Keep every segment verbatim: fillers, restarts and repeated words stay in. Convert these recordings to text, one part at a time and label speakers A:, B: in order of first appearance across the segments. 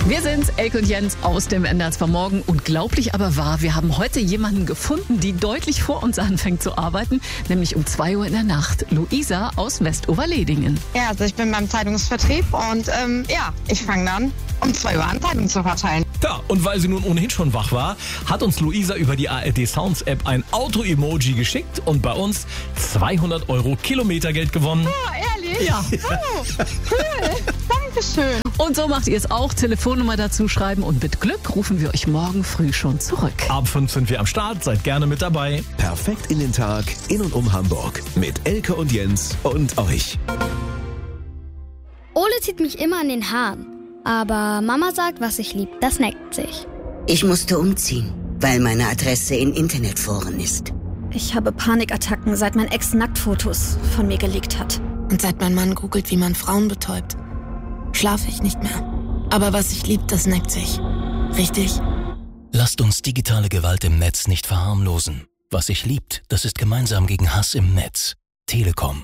A: Wir sind's, Elke und Jens aus dem N D R zwei Morgen. Unglaublich aber wahr, wir haben heute jemanden gefunden, die deutlich vor uns anfängt zu arbeiten, nämlich um zwei Uhr in der Nacht. Luisa aus Westoverledingen.
B: Ja, also ich bin beim Zeitungsvertrieb und ähm, ja, ich fange dann um zwei Uhr an, Zeitungen zu verteilen.
C: Ja, und weil sie nun ohnehin schon wach war, hat uns Luisa über die A R D Sounds App ein Auto-Emoji geschickt und bei uns zweihundert Euro Kilometergeld gewonnen.
B: Oh, ehrlich?
C: Ja.
B: Oh, cool. Dankeschön.
A: Und so macht ihr es auch. Telefonnummer dazu schreiben und mit Glück rufen wir euch morgen früh schon zurück.
C: Ab fünf sind wir am Start, seid gerne mit dabei.
D: Perfekt in den Tag, in und um Hamburg. Mit Elke und Jens und euch.
E: Ole zieht mich immer an den Haaren. Aber Mama sagt, was ich lieb, das neckt sich.
F: Ich musste umziehen, weil meine Adresse in Internetforen ist.
G: Ich habe Panikattacken, seit mein Ex Nacktfotos von mir gelegt hat.
H: Und seit mein Mann googelt, wie man Frauen betäubt, schlafe ich nicht mehr. Aber was ich lieb, das neckt sich. Richtig?
I: Lasst uns digitale Gewalt im Netz nicht verharmlosen. Was sich liebt, das ist gemeinsam gegen Hass im Netz. Telekom.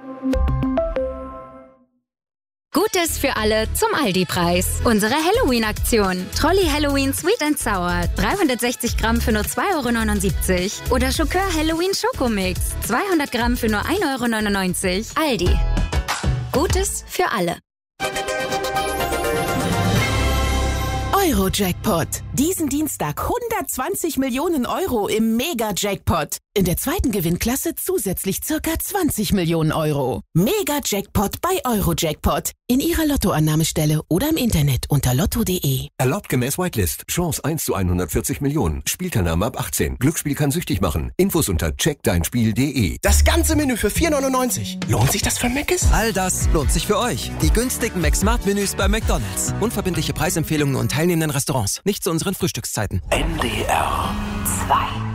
J: Gutes für alle zum Aldi-Preis. Unsere Halloween-Aktion. Trolli Halloween Sweet and Sour. dreihundertsechzig Gramm für nur zwei Euro neunundsiebzig. Oder Schokör Halloween Schokomix. zweihundert Gramm für nur ein Euro neunundneunzig. Aldi. Gutes für alle.
K: Euro-Jackpot. Diesen Dienstag hundertzwanzig Millionen Euro im Mega-Jackpot. In der zweiten Gewinnklasse zusätzlich circa zwanzig Millionen Euro. Mega-Jackpot bei Euro-Jackpot. In Ihrer Lottoannahmestelle oder im Internet unter lotto punkt de.
D: Erlaubt gemäß Whitelist. Chance eins zu hundertvierzig Millionen. Spielteilnahme ab achtzehn. Glücksspiel kann süchtig machen. Infos unter check dein spiel punkt de.
L: Das ganze Menü für vier neunundneunzig. Lohnt sich das für Mc's?
M: All das lohnt sich für euch. Die günstigen McSmart-Menüs bei McDonald's. Unverbindliche Preisempfehlungen und teilnehmenden Restaurants. Nicht zu unseren Frühstückszeiten.
N: N D R zwei.